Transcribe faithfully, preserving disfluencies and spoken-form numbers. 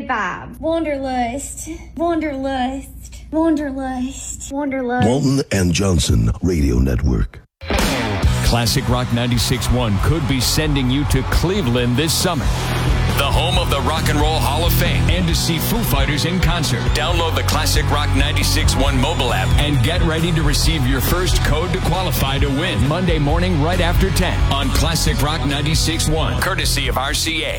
vibe. Wanderlust. Wanderlust. Wanderlust. Wanderlust. Walton and Johnson Radio Network. Classic Rock ninety-six point one could be sending you to Cleveland this summer, the home of the Rock and Roll Hall of Fame, and to see Foo Fighters in concert. Download the Classic Rock ninety-six point one mobile app and get ready to receive your first code to qualify to win Monday morning right after ten on Classic Rock ninety-six point one, courtesy of R C A.